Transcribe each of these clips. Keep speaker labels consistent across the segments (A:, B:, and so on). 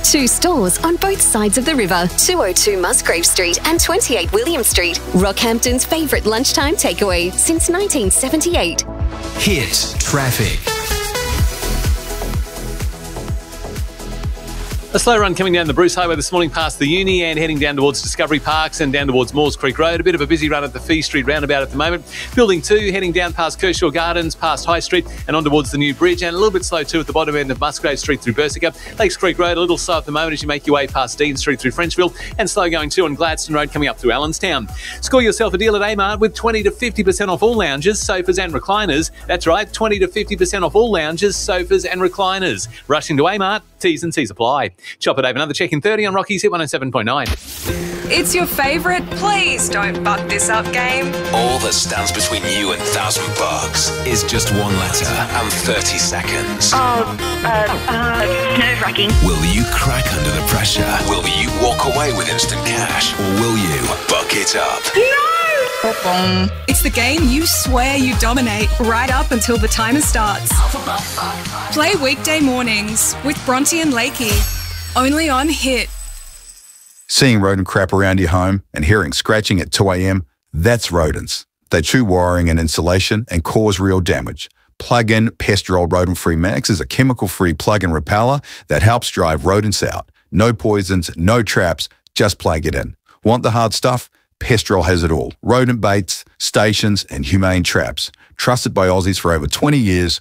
A: 2 stores on both sides of the river, 202 Musgrave Street and 28 William Street. Rockhampton's favourite lunchtime takeaway since 1978.
B: Hit traffic.
C: A slow run coming down the Bruce Highway this morning past the Uni and heading down towards Discovery Parks and down towards Moores Creek Road. A bit of a busy run at the Fee Street roundabout at the moment. Building 2 heading down past Kershaw Gardens, past High Street and on towards the new bridge, and a little bit slow too at the bottom end of Musgrave Street through Bersica. Lakes Creek Road a little slow at the moment as you make your way past Dean Street through Frenchville, and slow going too on Gladstone Road coming up through Allenstown. Score yourself a deal at Amart with 20 to 50% off all lounges, sofas and recliners. That's right, 20 to 50% off all lounges, sofas and recliners. Rush into Amart. T's and C's apply. Chop it over another check in 30 on Rocky's Hit 107.9.
D: It's your favourite Please Don't Butt This Up game.
B: All that stands between you and $1,000 is just one letter and 30 seconds.
E: Nerve-wracking.
B: Will you crack under the pressure? Will you walk away with instant cash? Or will you buck it up?
D: No! It's the game you swear you dominate right up until the timer starts. Play weekday mornings with Bronte and Lakey. Only on Hit.
F: Seeing rodent crap around your home and hearing scratching at 2 a.m, that's rodents. They chew wiring and insulation and cause real damage. Plug-in Pestrol Rodent-Free Max is a chemical-free plug-in repeller that helps drive rodents out. No poisons, no traps, just plug it in. Want the hard stuff? Pestrol has it all. Rodent baits, stations and humane traps. Trusted by Aussies for over 20 years.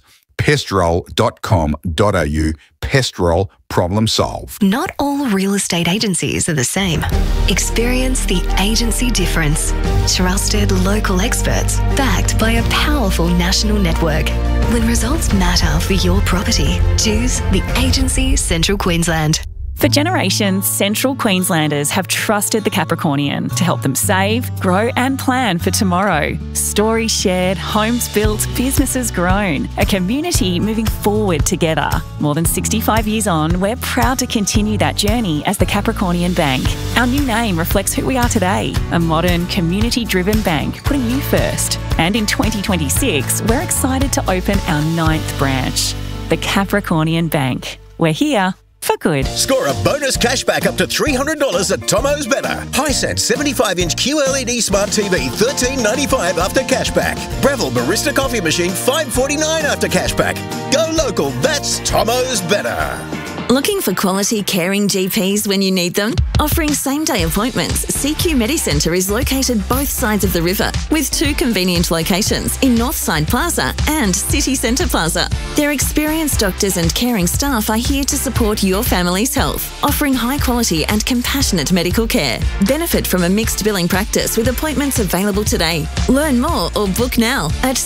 F: Pestrol.com.au. Pestrol, problem solved.
A: Not all real estate agencies are the same. Experience the agency difference. Trusted local experts backed by a powerful national network. When results matter for your property, choose the Agency Central Queensland.
G: For generations, Central Queenslanders have trusted the Capricornian to help them save, grow and plan for tomorrow. Stories shared, homes built, businesses grown. A community moving forward together. More than 65 years on, we're proud to continue that journey as the Capricornian Bank. Our new name reflects who we are today, a modern, community-driven bank putting you first. And in 2026, we're excited to open our 9th branch, the Capricornian Bank. We're here for good.
H: Score a bonus cashback up to $300 at Tomo's Better. Hisense 75-inch QLED Smart TV $13.95 after cashback. Breville Barista Coffee Machine $5.49 after cashback. Go local, that's Tomo's Better.
I: Looking for quality, caring GPs when you need them? Offering same-day appointments, CQ Medicentre is located both sides of the river with 2 convenient locations in Northside Plaza and City Centre Plaza. Their experienced doctors and caring staff are here to support your family's health, offering high-quality and compassionate medical care. Benefit from a mixed billing practice with appointments available today. Learn more or book now at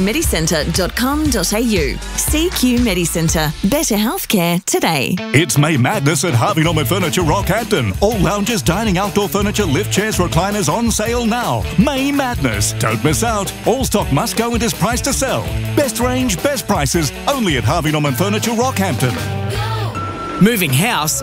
I: cqmedicentre.com.au. CQ Medicentre. Better healthcare today.
J: It's May Madness at Harvey Norman Furniture Rockhampton. All lounges, dining, outdoor furniture, lift chairs, recliners on sale now. May Madness. Don't miss out. All stock must go and is priced to sell. Best range, best prices, only at Harvey Norman Furniture Rockhampton.
K: Moving house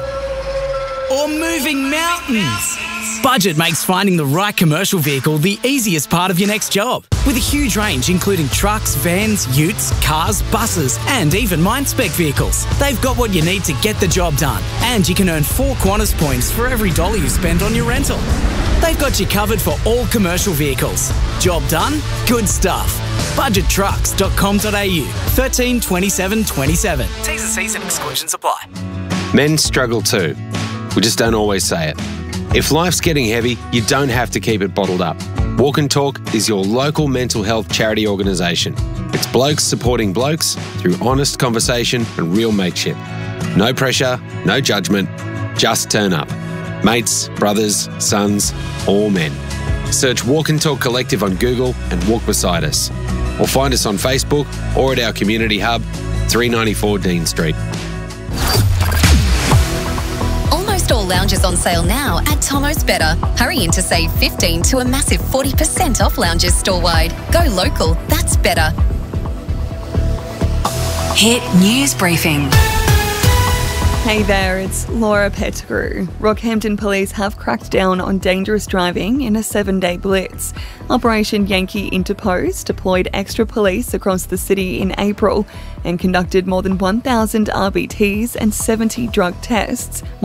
K: or moving mountains? Budget makes finding the right commercial vehicle the easiest part of your next job. With a huge range including trucks, vans, utes, cars, buses and even mine-spec vehicles. They've got what you need to get the job done. And you can earn 4 Qantas points for every $1 you spend on your rental. They've got you covered for all commercial vehicles. Job done? Good stuff. Budgettrucks.com.au 13 27 27. T's and C's and exclusions apply.
L: Men struggle too. We just don't always say it. If life's getting heavy, you don't have to keep it bottled up. Walk and Talk is your local mental health charity organisation. It's blokes supporting blokes through honest conversation and real mateship. No pressure, no judgment, just turn up. Mates, brothers, sons, all men. Search Walk and Talk Collective on Google and walk beside us. Or find us on Facebook or at our community hub, 394 Dean Street.
A: All lounges on sale now at Tomo's Better. Hurry in to save 15 to a massive 40% off lounges store-wide. Go local, that's better.
M: Hit News Briefing.
N: Hey there, it's Laura Pettigrew. Rockhampton Police have cracked down on dangerous driving in a 7-day blitz. Operation Yankee Interpost deployed extra police across the city in April and conducted more than 1,000 RBTs and 70 drug tests.